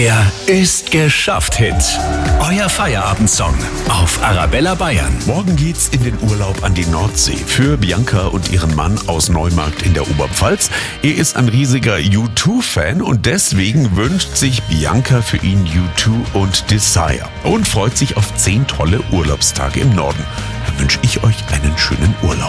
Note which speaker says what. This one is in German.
Speaker 1: Er ist geschafft Hit. Euer Feierabendsong auf Arabella Bayern.
Speaker 2: Morgen geht's in den Urlaub an die Nordsee für Bianca und ihren Mann aus Neumarkt in der Oberpfalz. Er ist ein riesiger U2-Fan und deswegen wünscht sich Bianca für ihn U2 und Desire und freut sich auf 10 tolle Urlaubstage im Norden. Dann wünsche ich euch einen schönen Urlaub.